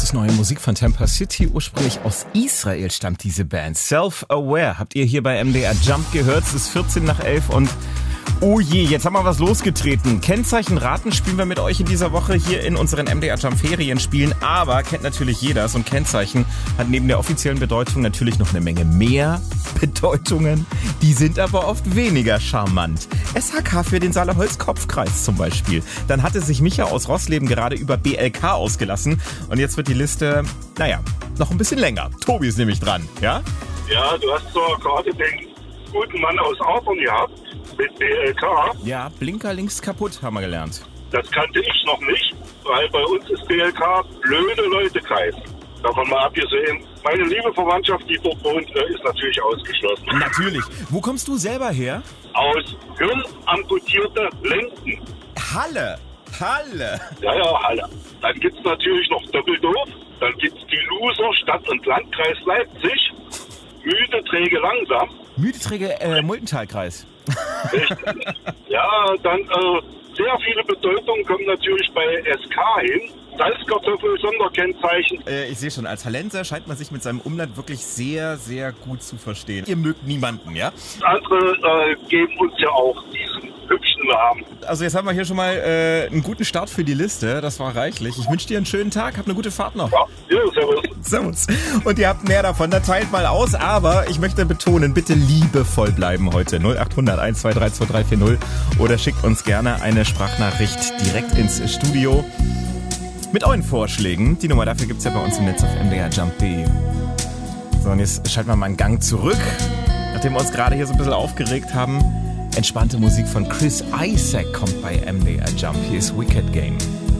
Grandios neue Musik von Tampa City. Ursprünglich aus Israel stammt diese Band. Self-Aware habt ihr hier bei MDR Jump gehört. Es ist 14 nach 11 und oh je, jetzt haben wir was losgetreten. Kennzeichen raten spielen wir mit euch in dieser Woche hier in unseren MDR Jump Ferienspielen. Aber kennt natürlich jeder, so ein Kennzeichen hat neben der offiziellen Bedeutung natürlich noch eine Menge mehr Bedeutungen. Die sind aber oft weniger charmant. SHK für den Saale-Holz-Kopfkreis zum Beispiel. Dann hatte sich Micha aus Rossleben gerade über BLK ausgelassen. Und jetzt wird die Liste, noch ein bisschen länger. Tobi ist nämlich dran, ja? Ja, du hast so gerade den guten Mann aus Aachen gehabt. Mit BLK. Ja, Blinker links kaputt, haben wir gelernt. Das kannte ich noch nicht, weil bei uns ist BLK blöde Leute-Kreis. Davon mal abgesehen, meine liebe Verwandtschaft, die dort wohnt, ist natürlich ausgeschlossen. Natürlich. Wo kommst du selber her? Aus hirnamputierte Lenken. Halle. Ja, Halle. Dann gibt's natürlich noch Doppeldorf. Dann gibt's die Loser Stadt- und Landkreis Leipzig. Müde, träge, langsam. Müde, träge, Muldentalkreis. Richtig. Ja, dann sehr viele Bedeutungen kommen natürlich bei SK hin. Salzkartoffel, Sonderkennzeichen. Ich sehe schon, als Hallenser scheint man sich mit seinem Umland wirklich sehr, sehr gut zu verstehen. Ihr mögt niemanden, ja? Andere geben uns ja auch diesen hübschen Namen. Also jetzt haben wir hier schon mal einen guten Start für die Liste. Das war reichlich. Ich wünsche dir einen schönen Tag. Hab eine gute Fahrt noch. Ja, servus. Servus. Und ihr habt mehr davon. Da teilt mal aus. Aber ich möchte betonen, bitte liebevoll bleiben heute. 0800 123 2340 oder schickt uns gerne eine Sprachnachricht direkt ins Studio mit euren Vorschlägen. Die Nummer dafür gibt's ja bei uns im Netz auf mdrjump.de. So, und jetzt schalten wir mal einen Gang zurück. Nachdem wir uns gerade hier so ein bisschen aufgeregt haben. Entspannte Musik von Chris Isaak kommt bei MDR Jump. Hier ist Wicked Game.